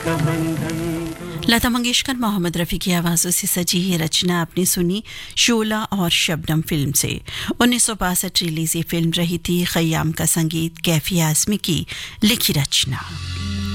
लता मंगेशकर मोहम्मद रफ़ी की आवाज़ों से सजी ये रचना आपने सुनी शोला और शबनम फिल्म से। 1962 रिलीज ये फिल्म रही थी। खयाम का संगीत कैफी आज़मी की लिखी रचना।